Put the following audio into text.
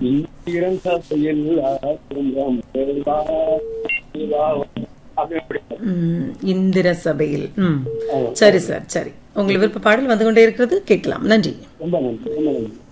இந்திரன் சபையில் இந்திர சபையில். சரி சார், சரி. உங்கள் விருப்ப பாடல் வந்து கொண்டே இருக்கிறது, கேட்கலாம். நன்றி. ரொம்ப நன்றி.